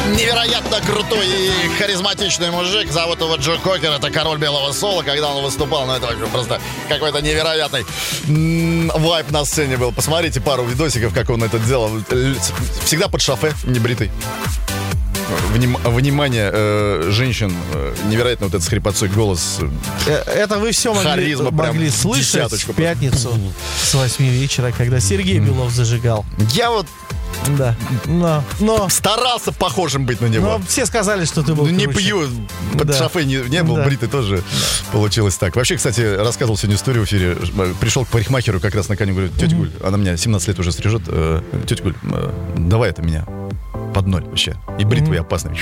Невероятно крутой и харизматичный мужик. Зовут его Джо Кокер. Это король белого соло. Когда он выступал, это вообще просто какой-то невероятный вайб на сцене был. Посмотрите пару видосиков, как он это делал. Всегда под шофе, небритый. Внимание женщин, невероятно вот этот с хрипотцой голос. Это вы все могли слышать в пятницу с 8 вечера, когда Сергей Белов зажигал. Я вот но старался похожим быть на него. Но все сказали, что ты был круче. Не пью, под шофе не был бритый тоже. Получилось так. Вообще, кстати, рассказывал сегодня историю в эфире. Пришел к парикмахеру как раз на коне, говорю: тетя Гуль, она меня 17 лет уже стрижет. Тетя Гуль, давай это меня под ноль вообще. И бритвы опасные.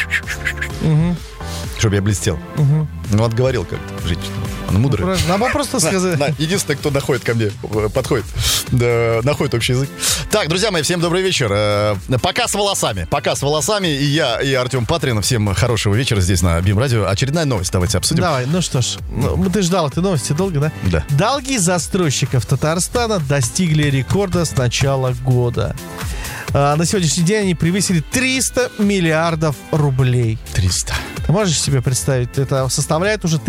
Чтобы я блестел. Ну, отговорил как-то женщину. Она мудрая. Надо просто сказать. Единственное, кто доходит ко мне, подходит, находит общий язык. Так, друзья мои, всем добрый вечер. Пока с волосами. И я, и Артем Патрин. Всем хорошего вечера здесь на БИМ Радио. Очередная новость, давайте обсудим. Давай, ну что ж. Ты ждал этой новости долго, да? Да. Долги застройщиков Татарстана достигли рекорда с начала года. На сегодняшний день они превысили 300 миллиардов рублей. 300. Ты можешь себе представить? Это составляет уже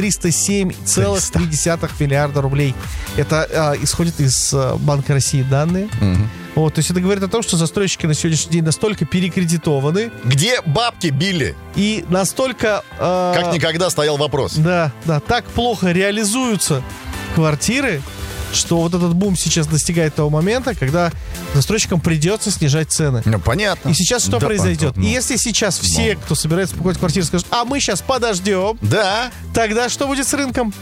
307,3 миллиарда рублей. Это исходит из Банка России данные. Вот, то есть это говорит о том, что застройщики на сегодняшний день настолько перекредитованы. Где бабки били? И настолько... как никогда стоял вопрос. Да, так плохо реализуются квартиры, что вот этот бум сейчас достигает того момента, когда застройщикам придется снижать цены. Ну, понятно. И сейчас что произойдет? И если сейчас все, кто собирается покупать квартиру, скажут: а мы сейчас подождем. Да. Тогда что будет с рынком?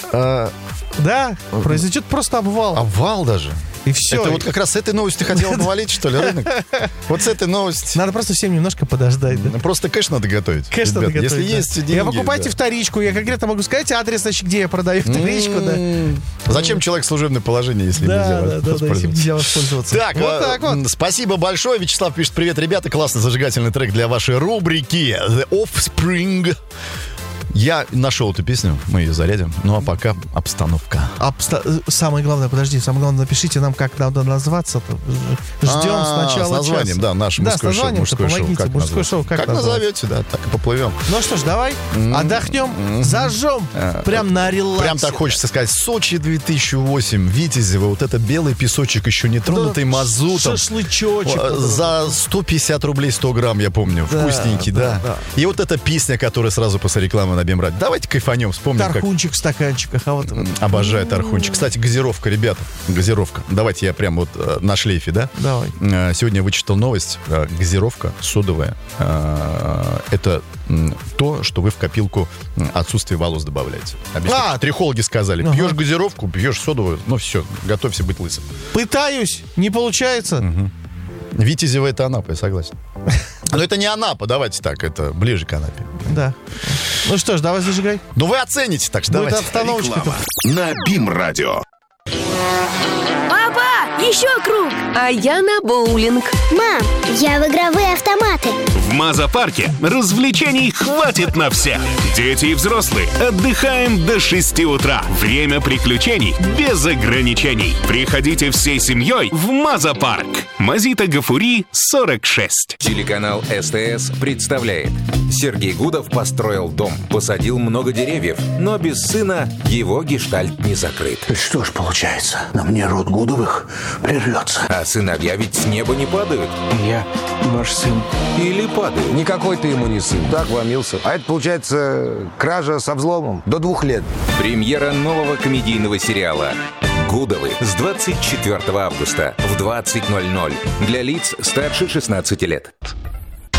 Да, произойдет просто обвал. Обвал даже. И все. Это вот как раз с этой новостью хотел повалить, что ли, рынок? Вот с этой новостью. Надо просто всем немножко подождать, да? Просто кэш надо готовить. Кэш надо готовить, если есть деньги. Я покупайте вторичку. Я конкретно могу сказать адрес, значит, где я продаю вторичку, да. Зачем человек в служебное положение, если нельзя если нельзя воспользоваться? Так, вот. Спасибо большое. Вячеслав пишет: привет, ребята, классный зажигательный трек для вашей рубрики The Offspring. Я нашел эту песню, мы ее зарядим. Ну а пока обстановка. Самое главное, напишите нам, как надо назваться. Ждем сначала. С названием, да, наш мужской шоу. Мужское шоу, как назовете, да, так и поплывем. Ну что ж, давай отдохнем, зажжем, прям на релаксе. Прям так хочется сказать: Сочи 2008, Витязево, вот это белый песочек, еще не тронутый мазутом. Шашлычочек. За 150 рублей 100 грамм, я помню. Вкусненький, да. И вот эта песня, которая сразу после рекламы на БИМ Радио. Давайте кайфанем, вспомним. Тархунчик в стаканчиках. Обожаю тархунчик. Кстати, газировка, ребята. Газировка. Давайте я прям вот на шлейфе, да? Давай. Сегодня я вычитал новость. Газировка содовая. Это то, что вы в копилку отсутствие волос добавляете. Трихологи сказали: пьешь газировку, пьешь содовую, ну все, готовься быть лысым. Пытаюсь, не получается. Витязево — это Анапа, я согласен. Но это не Анапа, давайте так, это ближе к Анапе. Да. Ну что ж, давай зажигай. Ну вы оцените, так что давайте. Обстановочка на БИМ Радио. Папа, еще круг. А я на боулинг. Мам, я в игровые автоматы. В Маза-парке развлечений хватит на всех. Дети и взрослые отдыхаем до 6 утра. Время приключений без ограничений. Приходите всей семьей в Маза-парк. Мазита Гафури, 46. Телеканал СТС представляет: Сергей Гудов построил дом, посадил много деревьев, но без сына его гештальт не закрыт. Что ж получается, на мне род Гудовых прервется. А сыновья ведь с неба не падают. Я ваш сын. Или падают. Никакой ты ему не сын. Так вломился. А это, получается, кража со взломом. До 2 лет. Премьера нового комедийного сериала «Гудовы» с 24 августа в 20:00 для лиц старше 16 лет.